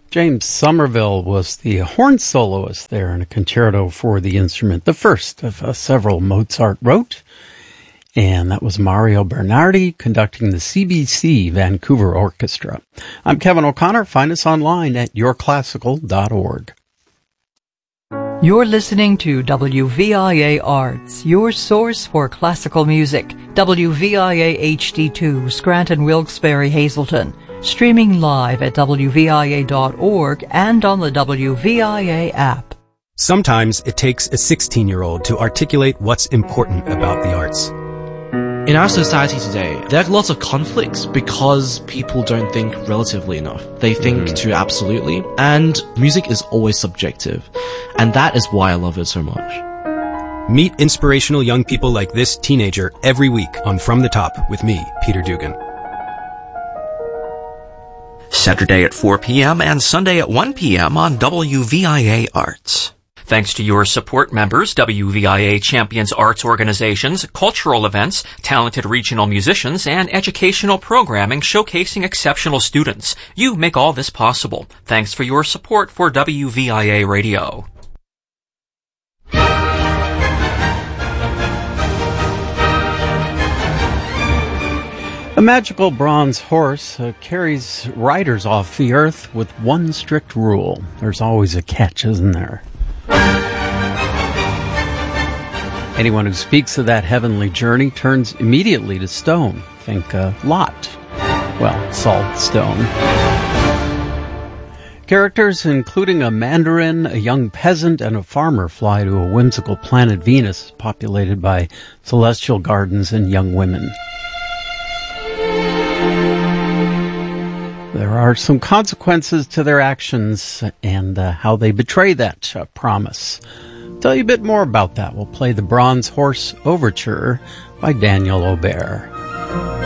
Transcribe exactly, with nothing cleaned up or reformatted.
James Somerville was the horn soloist there in a concerto for the instrument, the first of uh, several Mozart wrote. And that was Mario Bernardi conducting the C B C Vancouver Orchestra. I'm Kevin O'Connor. Find us online at your classical dot org. You're listening to W V I A Arts, your source for classical music. W V I A H D two, Scranton, Wilkes-Barre, Hazleton. Streaming live at W V I A dot org and on the W V I A app. Sometimes it takes a sixteen-year-old to articulate what's important about the arts. In our society today, there are lots of conflicts because people don't think relatively enough. They think mm. too absolutely, and music is always subjective. And that is why I love it so much. Meet inspirational young people like this teenager every week on From the Top with me, Peter Dugan. Saturday at four p.m. and Sunday at one p.m. on W V I A Arts. Thanks to your support members, W V I A champions arts organizations, cultural events, talented regional musicians, and educational programming showcasing exceptional students. You make all this possible. Thanks for your support for W V I A Radio. A magical bronze horse uh, carries riders off the earth with one strict rule. There's always a catch, isn't there? Anyone who speaks of that heavenly journey turns immediately to stone. Think uh, Lot. Well, salt stone. Characters including a mandarin, a young peasant, and a farmer fly to a whimsical planet Venus populated by celestial gardens and young women. There are some consequences to their actions and uh, how they betray that uh, promise. Tell you a bit more about that. We'll play the Bronze Horse Overture by Daniel Aubert.